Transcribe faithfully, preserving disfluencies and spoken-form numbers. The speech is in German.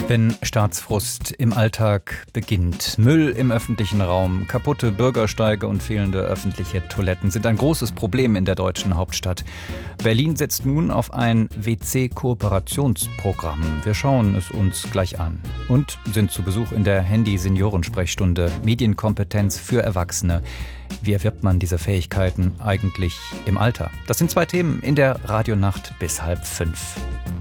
Wenn Staatsfrust im Alltag beginnt, Müll im öffentlichen Raum, kaputte Bürgersteige und fehlende öffentliche Toiletten sind ein großes Problem in der deutschen Hauptstadt. Berlin setzt nun auf ein W C-Kooperationsprogramm. Wir schauen es uns gleich an und sind zu Besuch in der Handy-Seniorensprechstunde Medienkompetenz für Erwachsene. Wie erwirbt man diese Fähigkeiten eigentlich im Alter? Das sind zwei Themen in der Radionacht bis halb fünf.